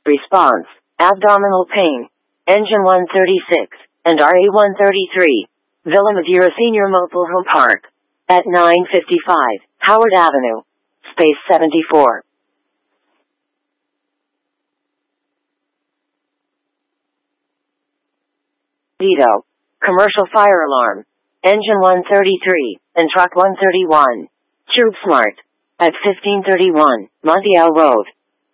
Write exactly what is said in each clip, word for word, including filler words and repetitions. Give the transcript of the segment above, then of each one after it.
Response: abdominal pain. Engine one thirty-six and R A one thirty-three. Villa Madeira Senior Mobile Home Park. At nine fifty-five, Howard Avenue. Space seventy-four. Dito. Commercial fire alarm. Engine one thirty-three and Truck one thirty-one. Tube Smart. At fifteen thirty-one, Montiel Road.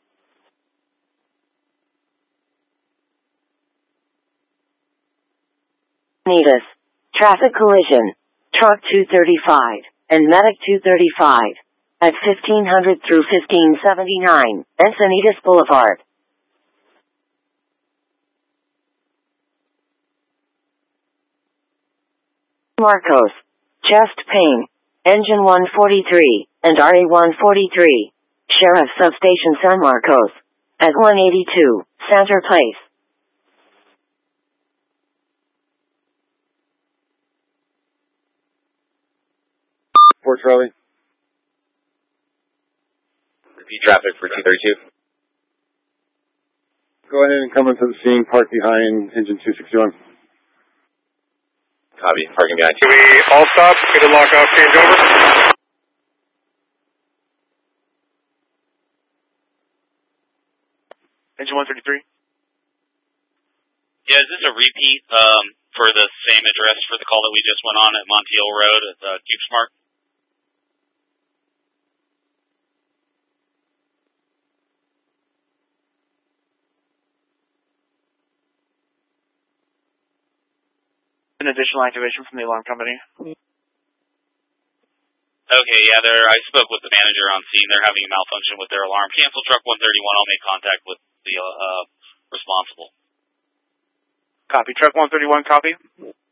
Nevis. Traffic collision. Truck two thirty-five and Medic two thirty-five. At fifteen hundred through fifteen seventy-nine, Encinitas Boulevard. Marcos. Chest pain. Engine one forty-three and R A one forty-three. Sheriff Substation San Marcos. At one eighty-two, Center Place. Fort Charlie. Repeat traffic for two thirty-two. Go ahead and come into the scene, park behind engine two sixty-one. Copy, parking behind two. We all stop, get a lockout, change over. Engine one thirty-three. Yeah, is this a repeat um, for the same address for the call that we just went on at Montiel Road at uh, Tube Smart? An additional activation from the alarm company. Okay, yeah, there. I spoke with the manager on scene. They're having a malfunction with their alarm. Cancel truck one thirty-one. I'll make contact with the uh, responsible. Copy. Truck one thirty-one, copy.